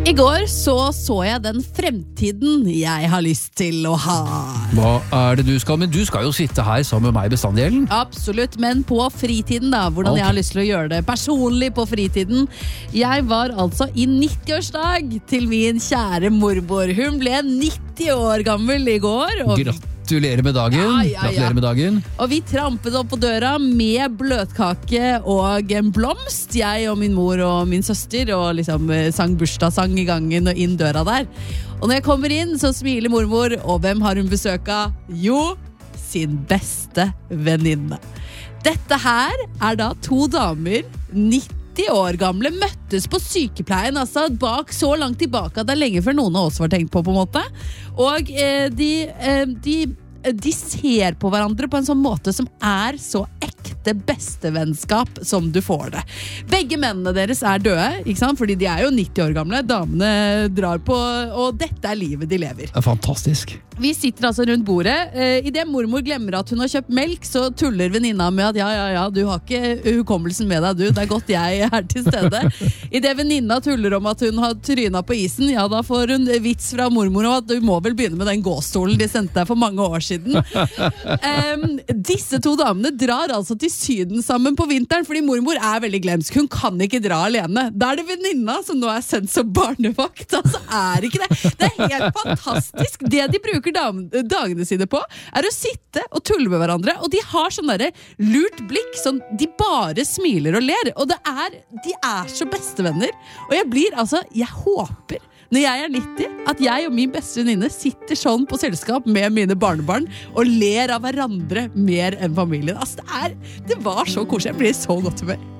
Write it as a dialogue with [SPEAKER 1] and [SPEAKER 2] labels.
[SPEAKER 1] I går så jeg den fremtiden jeg har lyst til å ha.
[SPEAKER 2] Hva det du skal? Men du skal jo sitte her sammen med meg bestandig, Ellen.
[SPEAKER 1] Absolutt, men på fritiden da. Hvordan jeg har lyst til å gjøre det personlig på fritiden. Jeg var altså i 90-årsdag til min kjære mormor. Hun ble 90 år gammel i går.
[SPEAKER 2] Gratulerer med dagen. Gratulerer med dagen.
[SPEAKER 1] Og vi trampet opp på døra med bløtkake og en blomst. Jeg og min mor og min søster og liksom sang bursdagssang i gangen og inn døra der. Og når jeg kommer inn så smiler mormor, og hvem har hun besøk av? Jo, sin beste venninne. Dette her da to damer, 90 år gamle, møttes på sykepleien, altså bak så langt tilbake at det lenge før noen av oss var tenkt på en måte. Og de ser på hverandre på en sånn måte som så ekte bestevennskap som du får det. Begge mennene deres døde, ikke sant? Fordi de jo 90 år gamle, damene drar på, og dette livet de lever.
[SPEAKER 2] Det fantastisk.
[SPEAKER 1] Vi sitter altså rundt bordet. I det mormor glemmer at hun har kjøpt melk, så tuller venninna med at ja, du har ikke hukommelsen med deg, du. Det godt jeg til stede. I det venninna tuller om at hun har tryna på isen, ja, da får hun vits fra mormor om at du må vel begynne med den gåstolen de sendte deg for mange år siden. Disse to damene drar altså til Syden sammen på vinteren, fordi mormor veldig glemsk. Hun kan ikke dra alene. Da det venninna som nå sendt som barnevakt. Altså ikke det. Det helt fantastisk. Det de bruker dagene sine på å sitte og tulle med hverandre, og de har sånn der lurt blikk, sånn de bare smiler og ler, og de så bestevenner. Og jeg håper når jeg 90, at jeg og min beste venninne sitter sånn på selskap med mine barnebarn og ler av hverandre mer enn familien. Altså det var så koselig, jeg blir så godt humør.